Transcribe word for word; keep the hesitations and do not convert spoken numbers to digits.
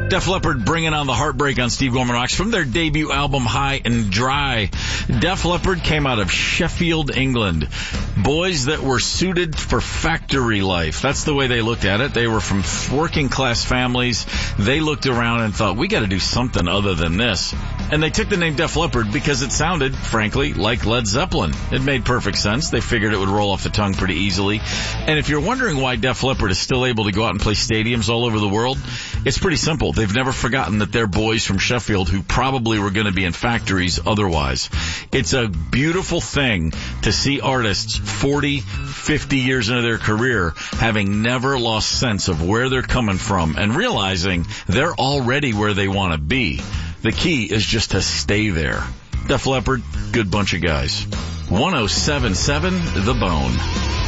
Def Leppard bringing on the heartbreak on Steve Gorman Rocks from their debut album High and Dry. Def Leppard came out of Sheffield, England. Boys that were suited for factory life. That's the way they looked at it. They were from working class families. They looked around and thought, we got to do something other than this. And they took the name Def Leppard because it sounded, frankly, like Led Zeppelin. It made perfect sense. They figured it would roll off the tongue pretty easily. And if you're wondering why Def Leppard is still able to go out and play stadiums all over the world, it's pretty simple. They've never forgotten that they're boys from Sheffield who probably were going to be in factories otherwise. It's a beautiful thing to see artists forty, fifty years into their career having never lost sense of where they're coming from and realizing they're already where they want to be. The key is just to stay there. Def Leppard, good bunch of guys. one oh seven point seven The Bone.